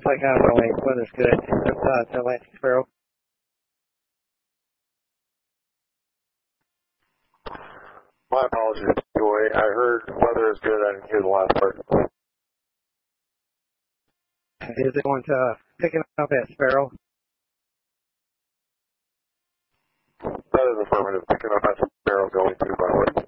like I'm going. Weather's good. It's Atlantic Sparrow. My apologies, Joy. I heard weather is good. I didn't hear the last part. Is it going to picking up at Sparrow? That is affirmative. Picking up at Sparrow going to, by the way.